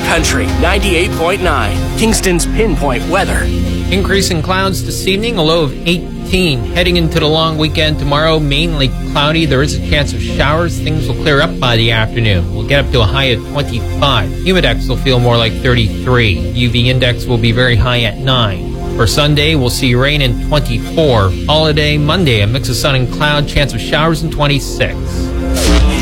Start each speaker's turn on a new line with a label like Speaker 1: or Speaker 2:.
Speaker 1: Country 98.9, Kingston's Pinpoint Weather.
Speaker 2: Increasing clouds this evening, a low of 18. Heading into the long weekend tomorrow, mainly cloudy. There is a chance of showers. Things will clear up by the afternoon. We'll get up to a high of 25. Humidex will feel more like 33. UV index will be very high at 9. For Sunday, we'll see rain in 24. Holiday Monday, a mix of sun and cloud, chance of showers in 26.